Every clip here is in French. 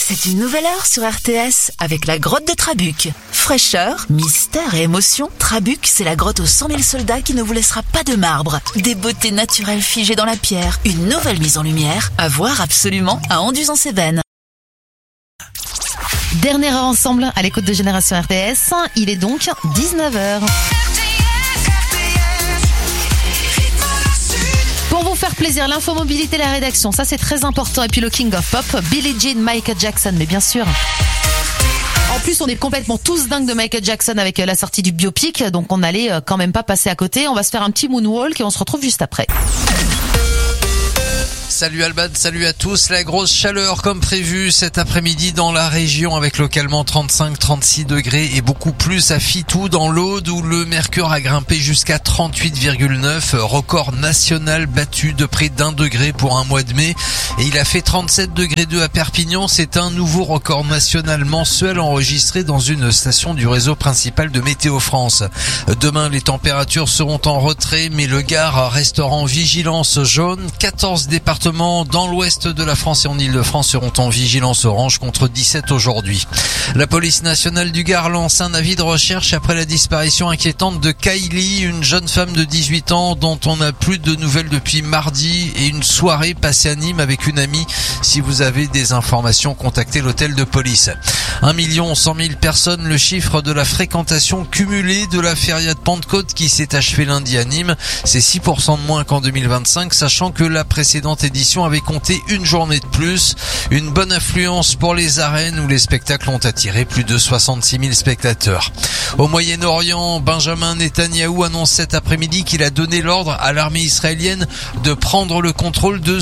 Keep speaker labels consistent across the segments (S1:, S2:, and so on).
S1: C'est une nouvelle heure sur RTS avec la grotte de Trabuc. Fraîcheur, mystère et émotion, Trabuc, c'est la grotte aux 100 000 soldats qui ne vous laissera pas de marbre. Des beautés naturelles figées dans la pierre, une nouvelle mise en lumière, à voir absolument à Anduze-en-Cévennes.
S2: Dernière heure ensemble à l'écoute de Génération RTS, il est donc 19h. Pour vous faire plaisir, l'infomobilité, la rédaction, ça c'est très important. Et puis le King of Pop, Billie Jean, Michael Jackson, mais bien sûr. En plus, on est complètement tous dingues de Michael Jackson avec la sortie du biopic, donc on allait quand même pas passer à côté. On va se faire un petit moonwalk et on se retrouve juste après.
S3: Salut Alban, salut à tous. La grosse chaleur comme prévu cet après-midi dans la région avec localement 35-36 degrés et beaucoup plus à Fitou dans l'Aude où le mercure a grimpé jusqu'à 38,9, record national battu de près d'1 degré pour un mois de mai. Et il a fait 37 degrés 2 à Perpignan. C'est un nouveau record national mensuel enregistré dans une station du réseau principal de Météo France. Demain, les températures seront en retrait, mais le Gard restera en vigilance jaune. 14 départements dans l'ouest de la France et en Île-de-France seront en vigilance orange contre 17 aujourd'hui. La police nationale du Gard lance un avis de recherche après la disparition inquiétante de Kylie, une jeune femme de 18 ans dont on n'a plus de nouvelles depuis mardi et une soirée passée à Nîmes avec une amie. Si vous avez des informations, contactez l'hôtel de police. 1 100 000 personnes, le chiffre de la fréquentation cumulée de la Feria de Pentecôte qui s'est achevée lundi à Nîmes. C'est 6% de moins qu'en 2025, sachant que la précédente édition avait compté une journée de plus. Une bonne affluence pour les arènes où les spectacles ont attiré plus de 66 000 spectateurs. Au Moyen-Orient, Benjamin Netanyahou annonce cet après-midi qu'il a donné l'ordre à l'armée israélienne de prendre le contrôle de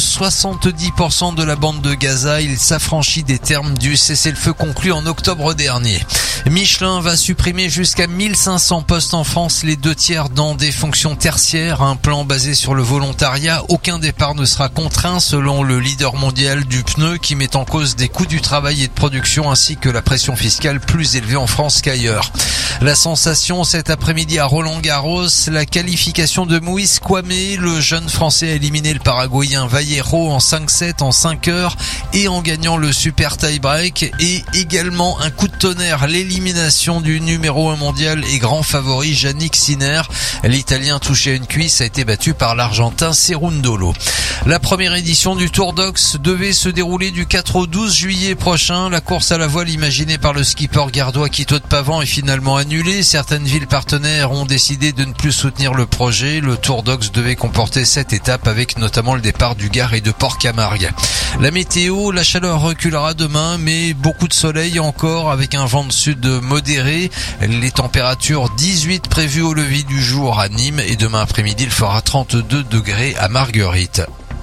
S3: 70% de la bande de Gaza. Il s'affranchit des termes du cessez-le-feu conclu en octobre dernier. Michelin va supprimer jusqu'à 1500 postes en France, les 2/3 dans des fonctions tertiaires. Un plan basé sur le volontariat. Aucun départ ne sera contraint selon le leader mondial du pneu qui met en cause des coûts du travail et de production ainsi que la pression fiscale plus élevée en France qu'ailleurs. La sensation cet après-midi à Roland-Garros, la qualification de Moïse Kouamé, le jeune français a éliminé le paraguayen Vallejo en 5-7 en 5 heures et en gagnant le super tie-break et également un coup de tonnerre, l'élimination du numéro 1 mondial et grand favori Yannick Sinner. L'Italien touché à une cuisse a été battu par l'Argentin Cerundolo. La première édition du Tour d'Ox devait se dérouler du 4 au 12 juillet prochain. La course à la voile imaginée par le skipper gardois Quito de Pavan est finalement annulée. Certaines villes partenaires ont décidé de ne plus soutenir le projet. Le Tour d'Ox devait comporter 7 étapes avec notamment le départ du Gard et de Port-Camargue. La météo, la chaleur reculera demain, mais beaucoup de soleil encore avec un vent de sud modéré. Les températures 18 prévues au lever du jour à Nîmes et demain après-midi il fera 32 degrés à Marguerite.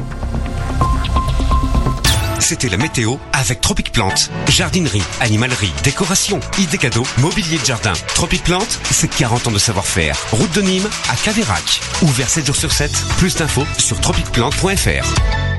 S4: C'était la météo avec Tropic Plante. Jardinerie, animalerie, décoration, idées cadeaux, mobilier de jardin. Tropic Plante, c'est 40 ans de savoir-faire. Route de Nîmes à Caveyrac. Ouvert 7 jours sur 7. Plus d'infos sur tropicplante.fr.